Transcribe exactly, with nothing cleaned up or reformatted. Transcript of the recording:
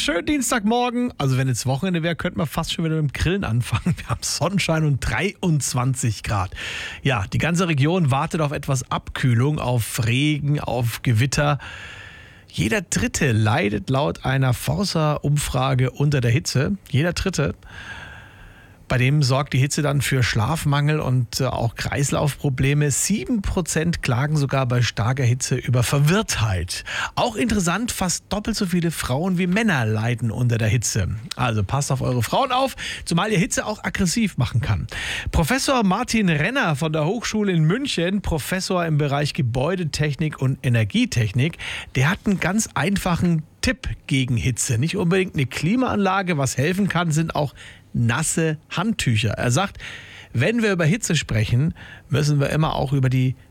schönen Dienstagmorgen. Also wenn jetzt Wochenende wäre, könnte man fast schon wieder mit dem Grillen anfangen. Wir haben Sonnenschein und dreiundzwanzig Grad. Ja, die ganze Region wartet auf etwas Abkühlung, auf Regen, auf Gewitter. Jeder Dritte leidet laut einer Forsa-Umfrage unter der Hitze. Jeder Dritte. Bei dem sorgt die Hitze dann für Schlafmangel und äh, auch Kreislaufprobleme. Sieben Prozent klagen sogar bei starker Hitze über Verwirrtheit. Auch interessant, fast doppelt so viele Frauen wie Männer leiden unter der Hitze. Also passt auf eure Frauen auf, zumal ihr Hitze auch aggressiv machen kann. Professor Martin Renner von der Hochschule in München, Professor im Bereich Gebäudetechnik und Energietechnik, der hat einen ganz einfachen Tipp gegen Hitze. Nicht unbedingt eine Klimaanlage, was helfen kann, sind auch nasse Handtücher. Er sagt, wenn wir über Hitze sprechen, müssen wir immer auch über die